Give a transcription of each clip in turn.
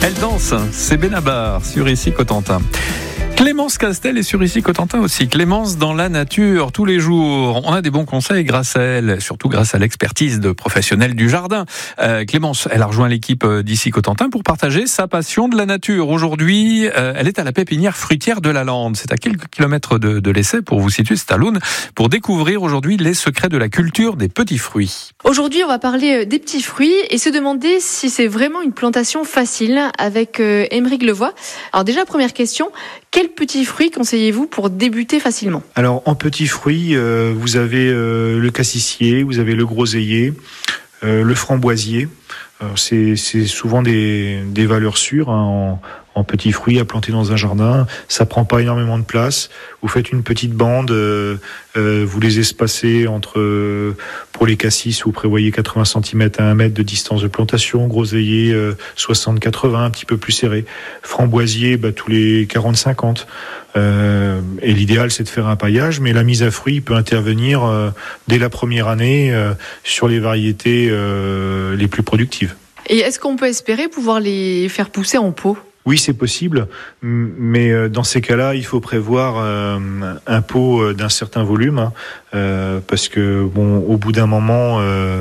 Elle danse, c'est Benabar sur Ici Cotentin. Clémence Castel est sur Ici Cotentin aussi. Clémence dans la nature, tous les jours. On a des bons conseils grâce à elle, surtout grâce à l'expertise de professionnels du jardin. Clémence, elle a rejoint l'équipe d'Ici Cotentin pour partager sa passion de la nature. Aujourd'hui, elle est à la pépinière fruitière de la Lande. C'est à quelques kilomètres de l'Essai, pour vous situer, c'est à Loun, pour découvrir aujourd'hui les secrets de la culture des petits fruits. Aujourd'hui, on va parler des petits fruits et se demander si c'est vraiment une plantation facile avec Aymeric Levoix. Alors déjà, première question, quels petits fruits conseillez-vous pour débuter facilement ? Alors en petits fruits, vous avez le cassissier, vous avez le groseillier, le framboisier. C'est souvent des valeurs sûres en petits fruits à planter dans un jardin. Ça prend pas énormément de place. Vous faites une petite bande, vous les espacez pour les cassis, vous prévoyez 80 cm à 1 mètre de distance de plantation. Groseillier 60-80, un petit peu plus serré. Framboisier tous les 40-50. Et l'idéal c'est de faire un paillage, mais la mise à fruit peut intervenir dès la première année sur les variétés les plus productives. Et est-ce qu'on peut espérer pouvoir les faire pousser en pot ? Oui, c'est possible, mais dans ces cas-là, il faut prévoir un pot d'un certain volume, parce que au bout d'un moment,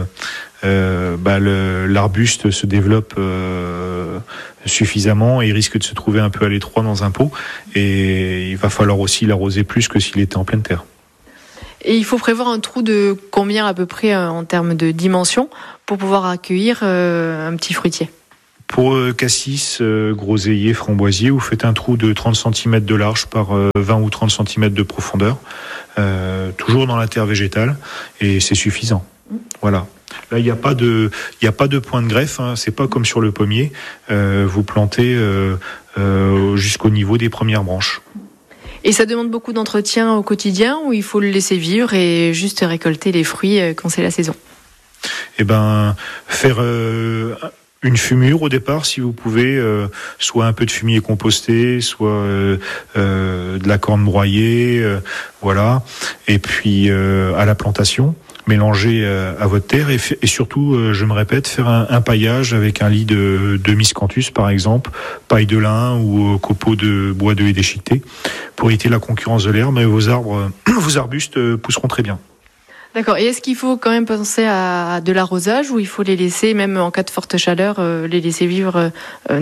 l'arbuste se développe suffisamment et il risque de se trouver un peu à l'étroit dans un pot, et il va falloir aussi l'arroser plus que s'il était en pleine terre. Et il faut prévoir un trou de combien à peu près en termes de dimension pour pouvoir accueillir un petit fruitier ? Pour cassis, groseillier, framboisier, vous faites un trou de 30 cm de large par 20 ou 30 cm de profondeur, toujours dans la terre végétale, et c'est suffisant. Voilà. Là, il n'y a pas de point de greffe, c'est pas comme sur le pommier. Vous plantez jusqu'au niveau des premières branches. Et ça demande beaucoup d'entretien au quotidien, ou il faut le laisser vivre et juste récolter les fruits quand c'est la saison ? Faire une fumure au départ, si vous pouvez, soit un peu de fumier composté, soit de la corne broyée, voilà. Et puis à la plantation, mélanger à votre terre et surtout, je me répète, faire un paillage avec un lit de miscanthus par exemple, paille de lin ou copeaux de bois de haie déchiqueté pour éviter la concurrence de l'herbe. Et vos arbustes pousseront très bien. D'accord. Et est-ce qu'il faut quand même penser à de l'arrosage, ou il faut les laisser, même en cas de forte chaleur, les laisser vivre naturellement ?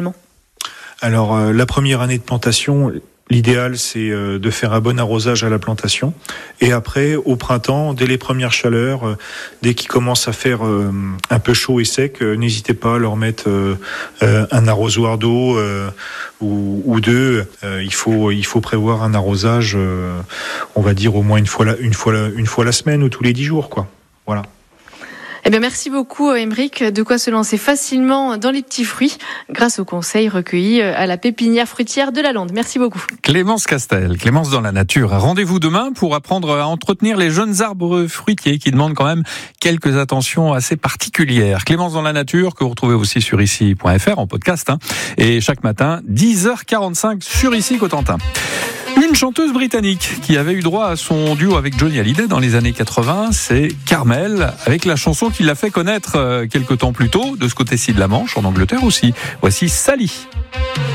Alors, la première année de plantation, l'idéal, c'est de faire un bon arrosage à la plantation. Et après, au printemps, dès les premières chaleurs, dès qu'il commence à faire un peu chaud et sec, n'hésitez pas à leur mettre un arrosoir d'eau ou deux. Il faut prévoir un arrosage, on va dire au moins une fois la semaine ou tous les 10 jours, quoi. Voilà. Eh bien, merci beaucoup, Aymeric. De quoi se lancer facilement dans les petits fruits grâce aux conseils recueillis à la pépinière fruitière de la Lande. Merci beaucoup. Clémence Castel, Clémence dans la nature. Rendez-vous demain pour apprendre à entretenir les jeunes arbres fruitiers qui demandent quand même quelques attentions assez particulières. Clémence dans la nature que vous retrouvez aussi sur ici.fr en podcast, et chaque matin 10h45 sur Ici Cotentin. Une chanteuse britannique qui avait eu droit à son duo avec Johnny Hallyday dans les années 80, c'est Carmel, avec la chanson qui l'a fait connaître quelques temps plus tôt, de ce côté-ci de la Manche, en Angleterre aussi. Voici Sally.